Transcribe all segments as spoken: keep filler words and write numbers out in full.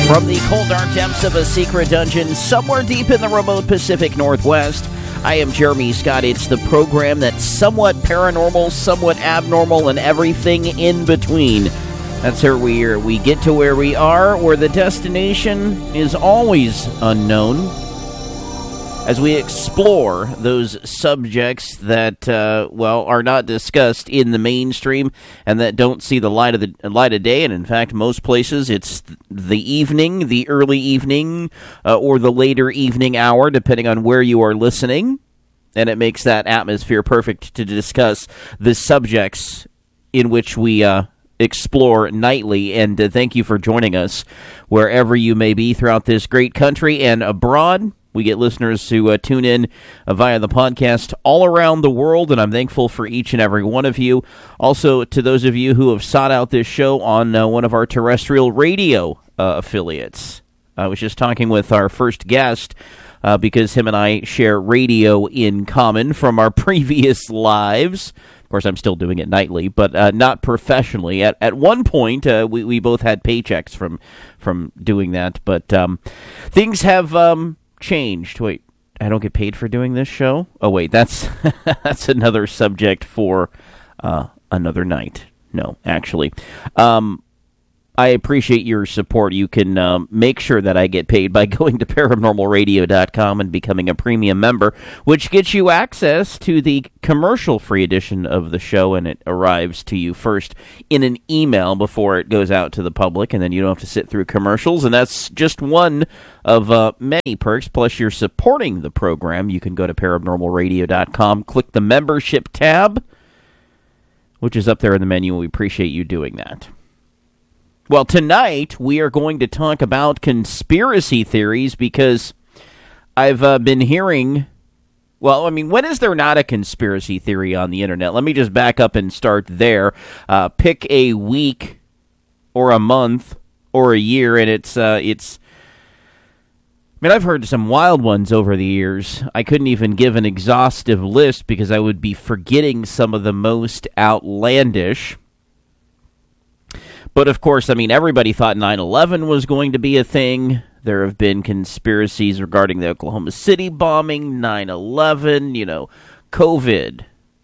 From the cold, dark depths of a secret dungeon somewhere deep in the remote Pacific Northwest, I am Jeremy Scott. It's the program that's somewhat paranormal, somewhat abnormal, and everything in between. That's where we are. We get to where we are, where the destination is always unknown, as we explore those subjects that, uh, well, are not discussed in the mainstream and that don't see the light of the light of day. And in fact, most places it's the evening, the early evening, uh, or the later evening hour, depending on where you are listening. And it makes that atmosphere perfect to discuss the subjects in which we uh, explore nightly. And uh, thank you for joining us wherever you may be throughout this great country and abroad. We get listeners who uh, tune in uh, via the podcast all around the world, and I'm thankful for each and every one of you. Also, to those of you who have sought out this show on uh, one of our terrestrial radio uh, affiliates. I was just talking with our first guest uh, because him and I share radio in common from our previous lives. Of course, I'm still doing it nightly, but uh, not professionally. At at one point, uh, we, we both had paychecks from, from doing that, but um, things have... Um, changed. Wait, I don't get paid for doing this show? Oh, wait, that's that's another subject for uh, another night. No, actually. Um, I appreciate your support. You can um, make sure that I get paid by going to paranormal radio dot com and becoming a premium member, which gets you access to the commercial-free edition of the show, and it arrives to you first in an email before it goes out to the public, and then you don't have to sit through commercials, and that's just one of uh, many perks. Plus, you're supporting the program. You can go to paranormal radio dot com, click the membership tab, which is up there in the menu, and we appreciate you doing that. Well, tonight we are going to talk about conspiracy theories because I've uh, been hearing, well, I mean, when is there not a conspiracy theory on the internet? Let me just back up and start there. Uh, pick a week or a month or a year, and it's, uh, it's, I mean, I've heard some wild ones over the years. I couldn't even give an exhaustive list because I would be forgetting some of the most outlandish. But, of course, I mean, everybody thought nine eleven was going to be a thing. There have been conspiracies regarding the Oklahoma City bombing, nine eleven, you know, COVID,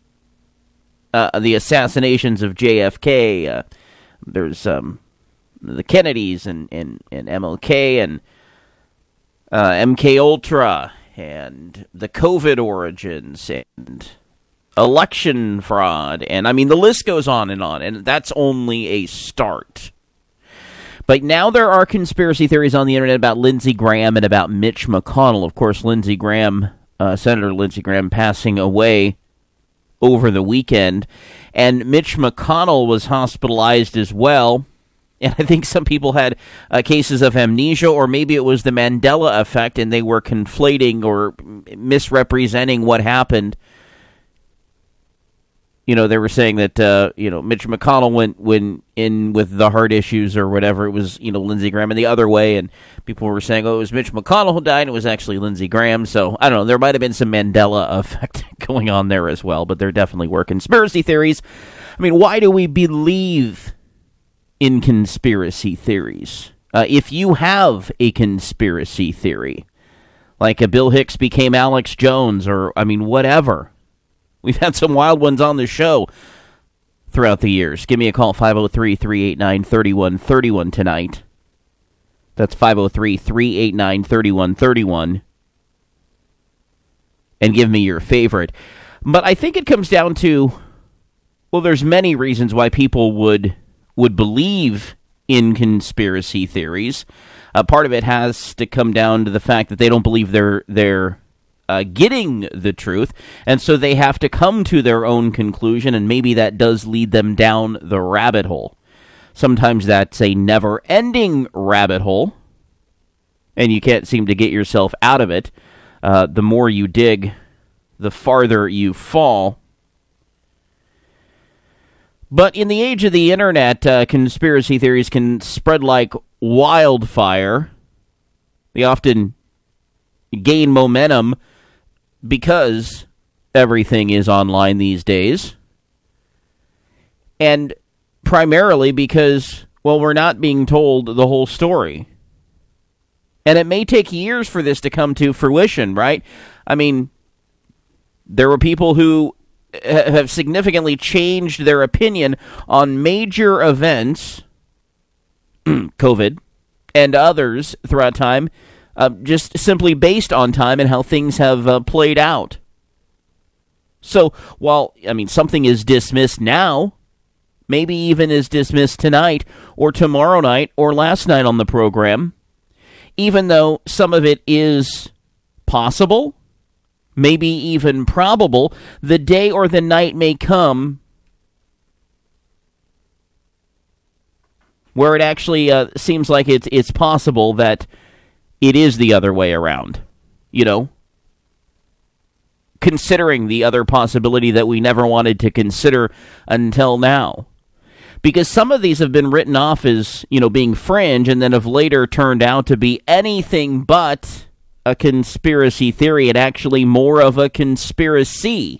uh, the assassinations of J F K. Uh, there's um, the Kennedys and, and, and M L K and uh, M K Ultra and the COVID origins and election fraud, and I mean, the list goes on and on, and that's only a start. But now there are conspiracy theories on the internet about Lindsey Graham and about Mitch McConnell. Of course, Lindsey Graham, uh, Senator Lindsey Graham, passing away over the weekend, and Mitch McConnell was hospitalized as well. And I think some people had uh, cases of amnesia, or maybe it was the Mandela effect, and they were conflating or misrepresenting what happened. You know, they were saying that, uh, you know, Mitch McConnell went, went in with the heart issues or whatever. It was, you know, Lindsey Graham, and the other way. And people were saying, oh, it was Mitch McConnell who died, and it was actually Lindsey Graham. So, I don't know, there might have been some Mandela effect going on there as well. But there definitely were conspiracy theories. I mean, why do we believe in conspiracy theories? Uh, if you have a conspiracy theory, like a Bill Hicks became Alex Jones, or, I mean, whatever. We've had some wild ones on the show throughout the years. Give me a call, five oh three, three eight nine, three one three one tonight. That's five oh three, three eight nine, three one three one. And give me your favorite. But I think it comes down to, well, there's many reasons why people would would believe in conspiracy theories. Uh, part of it has to come down to the fact that they don't believe they're they're Uh, getting the truth, and so they have to come to their own conclusion, and maybe that does lead them down the rabbit hole. Sometimes that's a never-ending rabbit hole, and you can't seem to get yourself out of it. Uh, the more you dig, the farther you fall. But in the age of the internet, uh, conspiracy theories can spread like wildfire. They often gain momentum because everything is online these days. And primarily because, well, we're not being told the whole story. And it may take years for this to come to fruition, right? I mean, there were people who have significantly changed their opinion on major events, COVID, and others throughout time, uh, just simply based on time and how things have uh, played out. So, while, I mean, something is dismissed now, maybe even is dismissed tonight, or tomorrow night, or last night on the program, even though some of it is possible, maybe even probable, the day or the night may come where it actually uh, seems like it's, it's possible that it is the other way around, you know? Considering the other possibility that we never wanted to consider until now. Because some of these have been written off as, you know, being fringe and then have later turned out to be anything but a conspiracy theory and actually more of a conspiracy.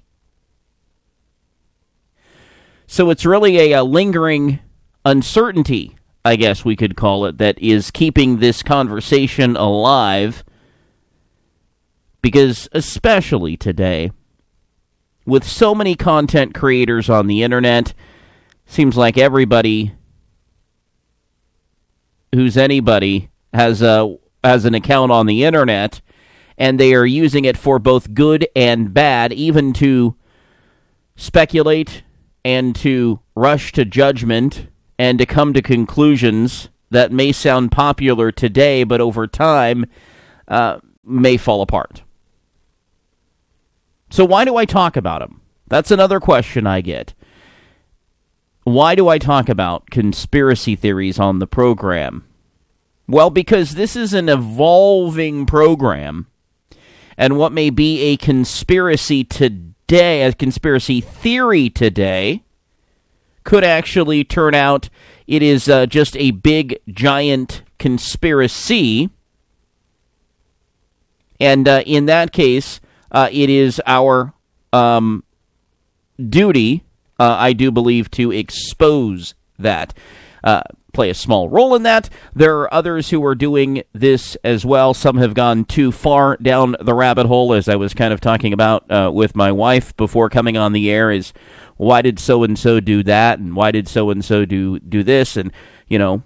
So it's really a, a lingering uncertainty, I guess we could call it, that is keeping this conversation alive. Because especially today, with so many content creators on the internet, seems like everybody who's anybody has a has an account on the internet, and they are using it for both good and bad, even to speculate and to rush to judgment and to come to conclusions that may sound popular today, but over time uh, may fall apart. So why do I talk about them? That's another question I get. Why do I talk about conspiracy theories on the program? Well, because this is an evolving program, and what may be a conspiracy today, a conspiracy theory today, could actually turn out it is uh, just a big, giant conspiracy. And uh, in that case, uh, it is our um, duty, Uh, I do believe, to expose that, uh, play a small role in that. There are others who are doing this as well. Some have gone too far down the rabbit hole, as I was kind of talking about uh, with my wife before coming on the air, is why did so-and-so do that, and why did so-and-so do, do this, and, you know,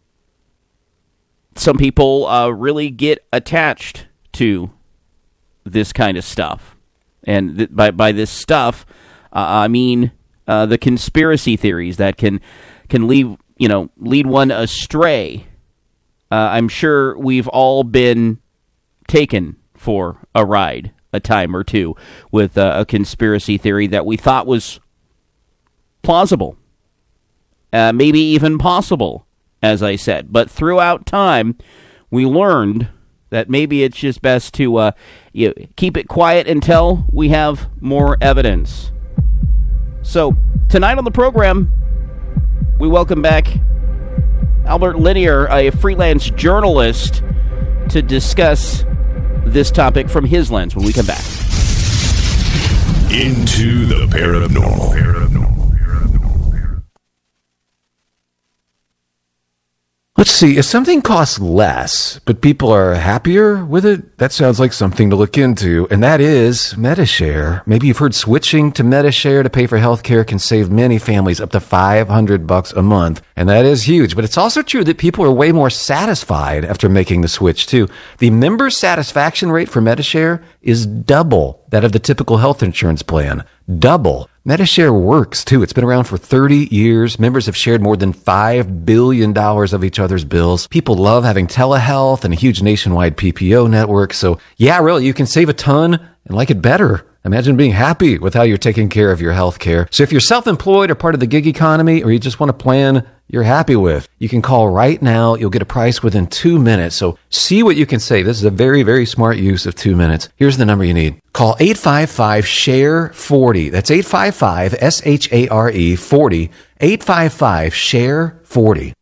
some people uh, really get attached to this kind of stuff. And th- by, by this stuff, uh, I mean... Uh, the conspiracy theories that can can lead you know lead one astray. Uh, I'm sure we've all been taken for a ride a time or two with uh, a conspiracy theory that we thought was plausible, uh, maybe even possible, as I said. But throughout time, we learned that maybe it's just best to uh, you know, keep it quiet until we have more evidence. So, tonight on the program, we welcome back Albert Linier, a freelance journalist, to discuss this topic from his lens when we come back. Into the paranormal. paranormal. Let's see, if something costs less, but people are happier with it, that sounds like something to look into, and that is Medi-Share. Maybe you've heard switching to Medi-Share to pay for healthcare can save many families up to five hundred bucks a month, and that is huge. But it's also true that people are way more satisfied after making the switch, too. The member satisfaction rate for Medi-Share is double that of the typical health insurance plan. Double. Medi-Share works, too. It's been around for thirty years. Members have shared more than five billion dollars of each other's bills. People love having telehealth and a huge nationwide P P O network. So, yeah, really, you can save a ton and like it better. Imagine being happy with how you're taking care of your health care. So if you're self-employed or part of the gig economy, or you just want a plan you're happy with, you can call right now. You'll get a price within two minutes. So see what you can save. This is a very, very smart use of two minutes. Here's the number you need. Call eight five five, S H A R E, forty. That's eight five five, S H A R E, forty. eight five five, S H A R E, forty.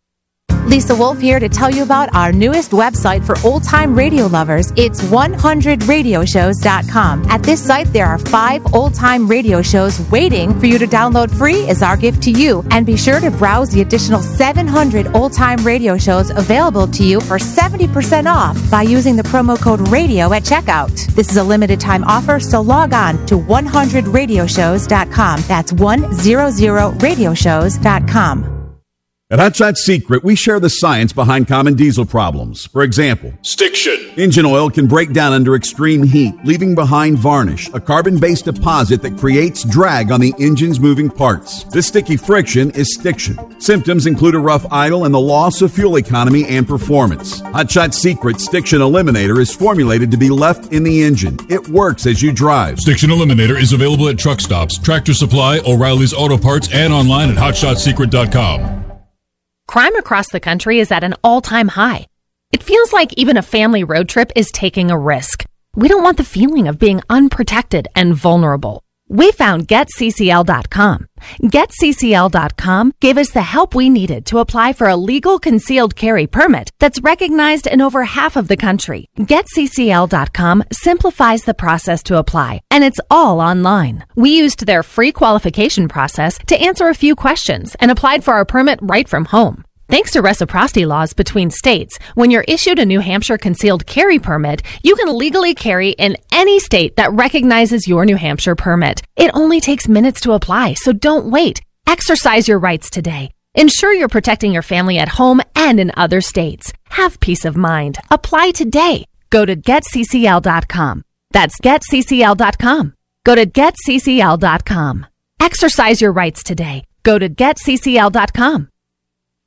Lisa Wolf here to tell you about our newest website for old-time radio lovers. It's one hundred radio shows dot com. At this site, there are five old-time radio shows waiting for you to download free as our gift to you. And be sure to browse the additional seven hundred old-time radio shows available to you for seventy percent off by using the promo code RADIO at checkout. This is a limited time offer, so log on to one hundred radio shows dot com. That's one hundred radio shows dot com. At Hot Shot Secret, we share the science behind common diesel problems. For example, stiction. Engine oil can break down under extreme heat, leaving behind varnish, a carbon-based deposit that creates drag on the engine's moving parts. This sticky friction is stiction. Symptoms include a rough idle and the loss of fuel economy and performance. Hot Shot Secret Stiction Eliminator is formulated to be left in the engine. It works as you drive. Stiction Eliminator is available at truck stops, Tractor Supply, O'Reilly's Auto Parts, and online at hot shot secret dot com. Crime across the country is at an all-time high. It feels like even a family road trip is taking a risk. We don't want the feeling of being unprotected and vulnerable. We found get C C L dot com. get C C L dot com gave us the help we needed to apply for a legal concealed carry permit that's recognized in over half of the country. get C C L dot com simplifies the process to apply, and it's all online. We used their free qualification process to answer a few questions and applied for our permit right from home. Thanks to reciprocity laws between states, when you're issued a New Hampshire concealed carry permit, you can legally carry in any state that recognizes your New Hampshire permit. It only takes minutes to apply, so don't wait. Exercise your rights today. Ensure you're protecting your family at home and in other states. Have peace of mind. Apply today. Go to get C C L dot com. That's get C C L dot com. Go to get C C L dot com. Exercise your rights today. Go to get C C L dot com.